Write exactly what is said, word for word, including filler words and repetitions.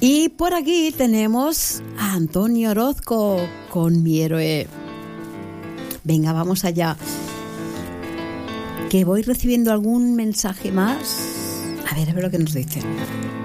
Y por aquí tenemos a Antonio Orozco con Mi Héroe. Venga, vamos allá. Que voy recibiendo algún mensaje más. A ver, a ver lo que nos dicen.